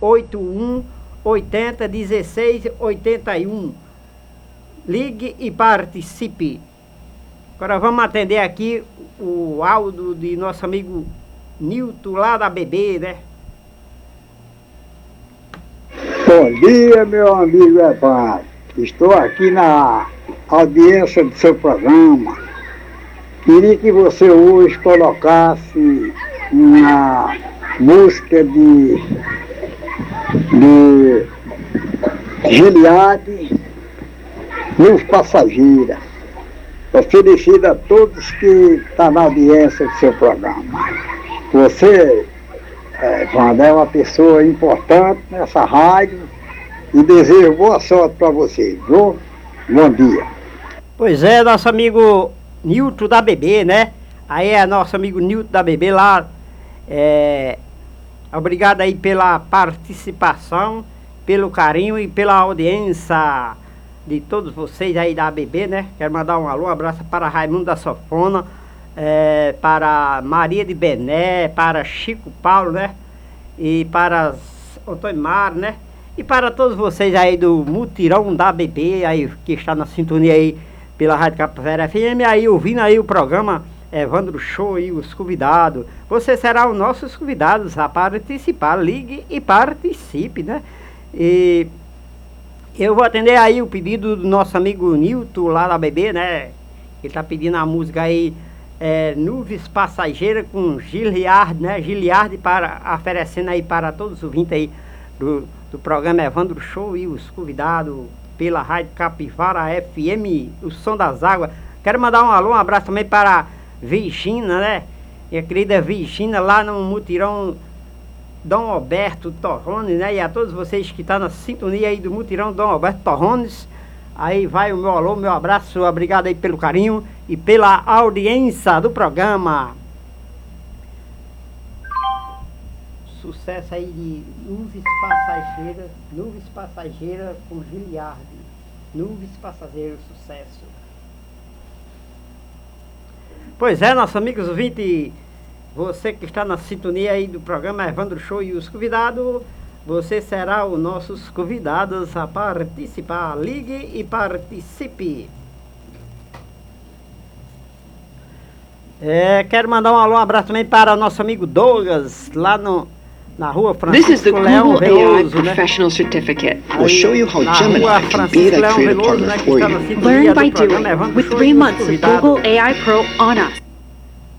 81 80 16 81. Ligue e participe. Agora vamos atender aqui o áudio de nosso amigo Nilton lá da BB, né? Bom dia, meu amigo Evandro. Estou aqui na audiência do seu programa. Queria que você hoje colocasse uma música de Giliade, Luz Passageira, oferecida a todos que estão na audiência do seu programa. Você, Evandro, é uma pessoa importante nessa rádio e desejo boa sorte para você, viu? Bom dia. Pois é, nosso amigo Nilton da BB, né? Aí é nosso amigo Nilton da BB lá. Obrigado aí pela participação, pelo carinho e pela audiência de todos vocês aí da BB, né? Quero mandar um alô, um abraço para Raimundo da Sofona, para Maria de Bené, para Chico Paulo, né? E para Antônio Mário, né? E para todos vocês aí do mutirão da BB, aí que está na sintonia aí pela Rádio Capivara FM, aí ouvindo aí o programa Evandro Show e os convidados. Você será o nosso convidados a participar. Ligue e participe, né? E eu vou atender aí o pedido do nosso amigo Nilton lá da BB, né? Ele tá pedindo a música aí, Nuvens Passageiras com Giliardi, né? Giliardi oferecendo aí para todos os ouvintes aí do programa Evandro Show e os convidados pela Rádio Capivara FM, o som das águas. Quero mandar um alô, um abraço também para Virgínia, né? Minha querida Virgínia lá no mutirão Dom Alberto Torrones, né? E a todos vocês que estão na sintonia aí do mutirão Dom Alberto Torrones. Aí vai o meu alô, meu abraço, obrigado aí pelo carinho e pela audiência do programa. Sucesso aí de Nuvens Passageiras com Giliardi. Nuvens Passageiras, sucesso. Pois é, nossos amigos ouvintes, você que está na sintonia aí do programa Evandro Show e os convidados, você será o nossos convidados a participar. Ligue e participe. Quero mandar um alô, um abraço também para o nosso amigo Douglas, lá na rua Francisco Leão Veloso, né? Professional Certificate will show you how Na Gemini rua can be Francisco that Leão creative Veloso, partner né? Que for está you. na sintonia Learn do by programa doing Evandro with Show 3 e os months of convidados. Google AI Pro on us.